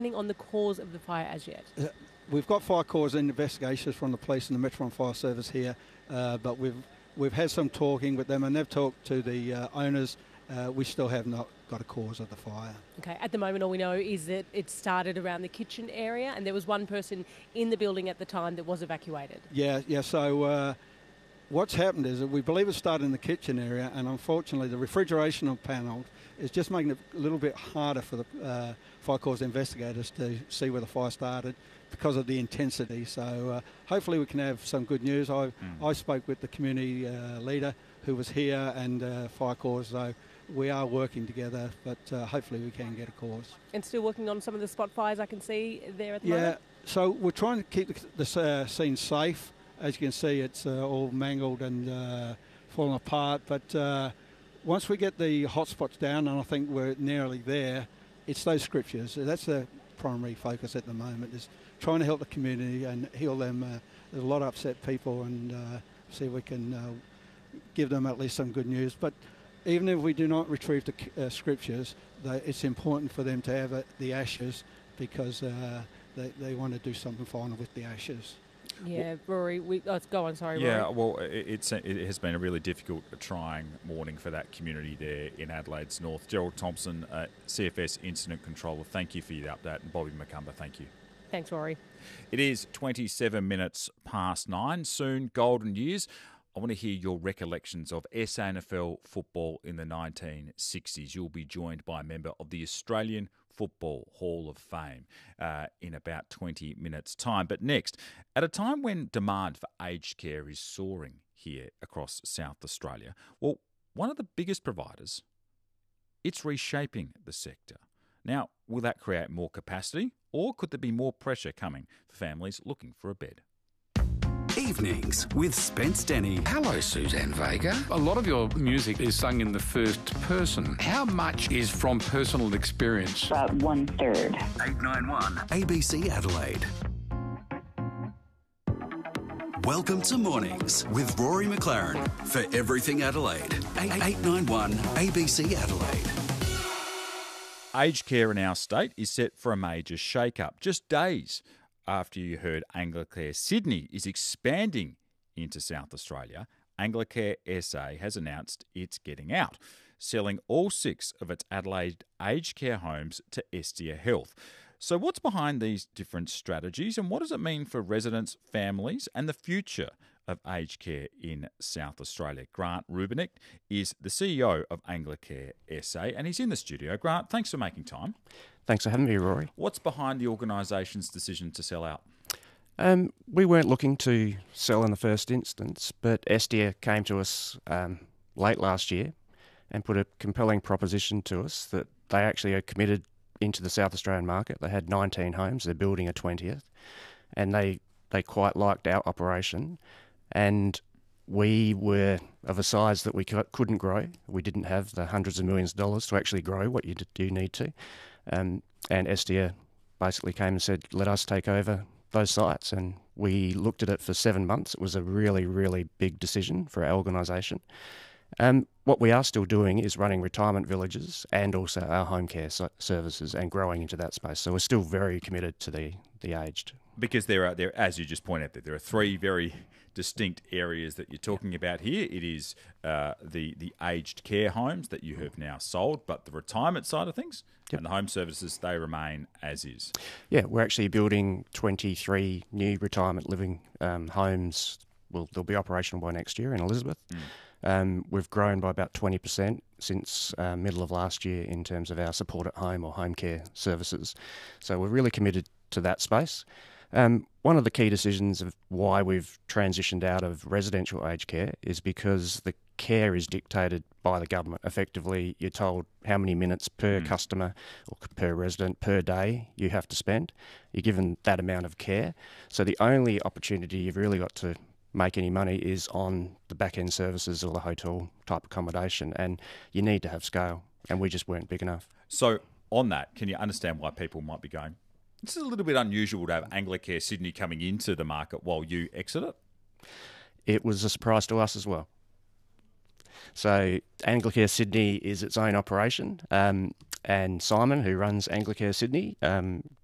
on the cause of the fire as yet? We've got fire cause investigations from the police and the Metro Fire Service here, but we've had some talking with them, and they've talked to the owners. We still have not got a cause of the fire. Okay, at the moment all we know is that it started around the kitchen area and there was one person in the building at the time that was evacuated. Yeah, so what's happened is that we believe it started in the kitchen area, and unfortunately the refrigeration panel is just making it a little bit harder for the fire cause investigators to see where the fire started because of the intensity. So hopefully we can have some good news. I spoke with the community leader who was here and fire cause, so we are working together, but hopefully we can get a cause. And still working on some of the spot fires I can see there at the moment? Yeah, so we're trying to keep the scene safe. As you can see, it's all mangled and falling apart, but once we get the hotspots down, and I think we're nearly there, it's those scriptures. That's the primary focus at the moment, is trying to help the community and heal them. There's a lot of upset people, and see if we can give them at least some good news. But even if we do not retrieve the scriptures, it's important for them to have the ashes, because they want to do something final with the ashes. Yeah, Rory, go on, sorry, yeah, Rory. well, it has been a really difficult, trying morning for that community there in Adelaide's north. Gerald Thompson, CFS Incident Controller, thank you for your update. And Bobby McCumber, thank you. Thanks, Rory. It is 27 minutes past 9, soon golden years. I want to hear your recollections of SANFL football in the 1960s. You'll be joined by a member of the Australian Football Hall of Fame in about 20 minutes' time. But next, at a time when demand for aged care is soaring here across South Australia, well, one of the biggest providers, it's reshaping the sector. Now, will that create more capacity, or could there be more pressure coming for families looking for a bed? Evenings with Spence Denny. Hello, Suzanne Vega. A lot of your music is sung in the first person. How much is from personal experience? About 1/3. 891 ABC Adelaide. Welcome to Mornings with Rory McLaren for Everything Adelaide. 891 ABC Adelaide. Aged care in our state is set for a major shake-up. Just days after you heard Anglicare Sydney is expanding into South Australia, Anglicare SA has announced it's getting out, selling all 6 of its Adelaide aged care homes to Estia Health. So what's behind these different strategies, and what does it mean for residents, families and the future of aged care in South Australia? Grant Rubinek is the CEO of Anglicare SA, and he's in the studio. Grant, thanks for making time. Thanks for having me, Rory. What's behind the organisation's decision to sell out? We weren't looking to sell in the first instance, but Estia came to us late last year and put a compelling proposition to us that they actually are committed into the South Australian market. They had 19 homes, they're building a 20th, and they quite liked our operation. And we were of a size that we couldn't grow. We didn't have the hundreds of millions of dollars to actually grow what you do need to. And Estia basically came and said, let us take over those sites. And we looked at it for 7 months. It was a really, really big decision for our organisation. What we are still doing is running retirement villages and also our home care services and growing into that space. So we're still very committed to the aged. Because there are, as you just pointed out, there are 3 very distinct areas that you're talking about here. It is the aged care homes that you have now sold, but the retirement side of things and the home services, they remain as is. Yeah, we're actually building 23 new retirement living homes. Well, they'll be operational by next year in Elizabeth. We've grown by about 20% since middle of last year in terms of our support at home or home care services. So we're really committed to that space. One of the key decisions of why we've transitioned out of residential aged care is because the care is dictated by the government. Effectively, you're told how many minutes per customer or per resident per day you have to spend. You're given that amount of care. So the only opportunity you've really got to make any money is on the back-end services or the hotel type accommodation, and you need to have scale, and we just weren't big enough. So on that, can you understand why people might be going, this is a little bit unusual to have Anglicare Sydney coming into the market while you exit it? It was a surprise to us as well. So Anglicare Sydney is its own operation, and Simon, who runs Anglicare Sydney,